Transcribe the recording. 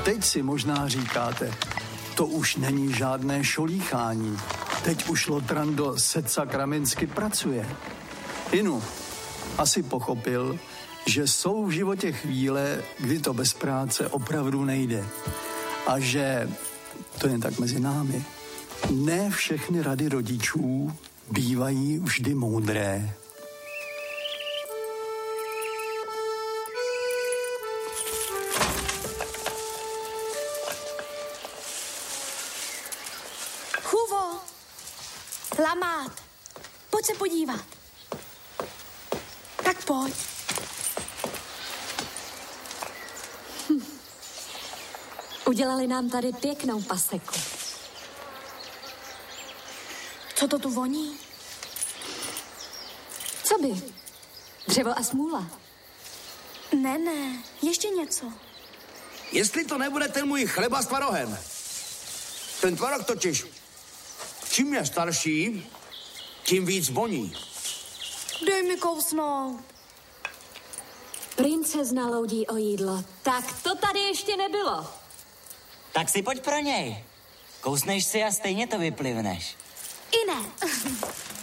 Teď si možná říkáte, to už není žádné šolíchání. Teď už Lotran do Setsakramentsky pracuje. Inu, asi pochopil, že jsou v životě chvíle, kdy to bez práce opravdu nejde. A že, to je tak mezi námi, ne všechny rady rodičů bývají vždy moudré. Huvo! Lamát! Pojď se podívat. Tak pojď. Udělali nám tady pěknou paseku. Co to tu voní? Co by? Dřevo a smůla. Ne, ještě něco. Jestli to nebude ten můj chleba s tvarohem. Ten tvarok totiž, čím je starší, tím víc voní. Dej mi kousnout. Princezna loudí o jídlo. Tak to tady ještě nebylo. Tak si pojď pro něj. Kousneš si a stejně to vyplivneš. I ne.